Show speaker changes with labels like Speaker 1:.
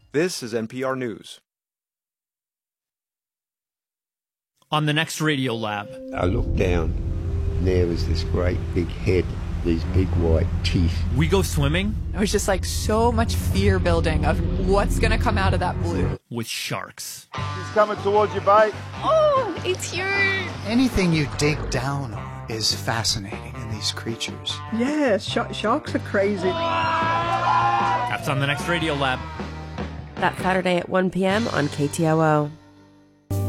Speaker 1: This is NPR News.
Speaker 2: On the next Radio Lab.
Speaker 3: I looked down, and there was this great big head, these big white teeth.
Speaker 2: We go swimming.
Speaker 4: It was just like so much fear building of what's going to come out of that blue.
Speaker 2: With sharks.
Speaker 5: He's coming towards you, bait.
Speaker 4: Oh, it's huge.
Speaker 6: Anything you dig down is fascinating in these creatures.
Speaker 7: Yeah, sharks are crazy.
Speaker 2: That's on the next Radio Lab.
Speaker 8: That Saturday at 1 p.m. on KTOO.